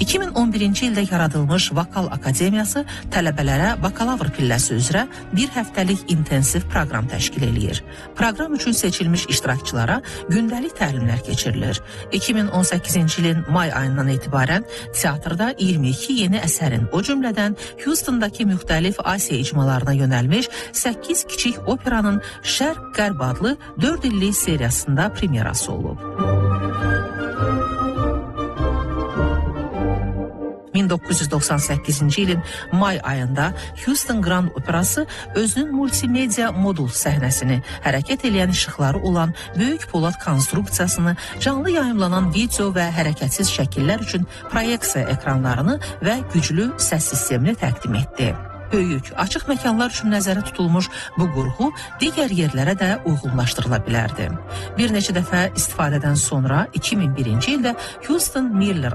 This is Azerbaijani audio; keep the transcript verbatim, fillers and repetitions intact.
iki min on birinci ildə yaradılmış Vokal Akademiyası tələbələrə bakalavr pilləsi üzrə bir həftəlik intensiv proqram təşkil eləyir. Proqram üçün seçilmiş iştirakçılara gündəlik təlimlər keçirilir. iki min on səkkizinci ilin may ayından etibarən teatrda iyirmi iki yeni əsərin, o cümlədən Houstondakı müxtəlif Asiya icmalarına yönəlmiş səkkiz kiçik operanın Şərq-Qərb adlı dörd illik seriyasında premyerası olub. min doqquz yüz doxsan səkkizinci ilin may ayında Houston Grand Operası özünün multimedia modul səhnəsini, hərəkət edən işıqları olan böyük polad konstruksiyasını, canlı yayımlanan video və hərəkətsiz şəkillər üçün proyeksiya ekranlarını və güclü səs sistemini təqdim etdi. Böyük, açıq məkanlar üçün nəzərdə tutulmuş bu qurğu digər yerlərə də uyğunlaşdırıla bilərdi. Bir neçə dəfə istifadədən sonra iki min birinci ildə Houston Miller